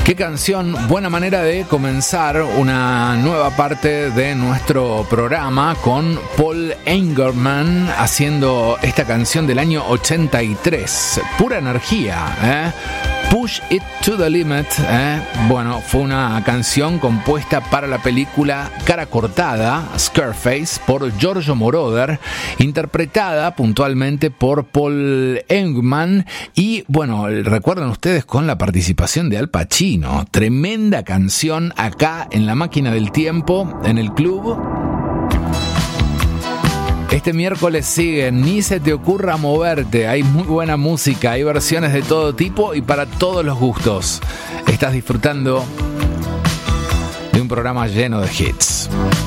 Qué canción, buena manera de comenzar una nueva parte de nuestro programa con Paul Engelman haciendo esta canción del año 83. Pura energía, Push It to the Limit, Bueno, fue una canción compuesta para la película Cara Cortada, Scarface, por Giorgio Moroder, interpretada puntualmente por Paul Engelman y, bueno, recuerdan ustedes con la participación de Al Pacino. Tremenda canción acá en La Máquina del Tiempo, en el club. Este miércoles sigue Ni se te ocurra moverte. Hay muy buena música, hay versiones de todo tipo y para todos los gustos. Estás disfrutando de un programa lleno de hits.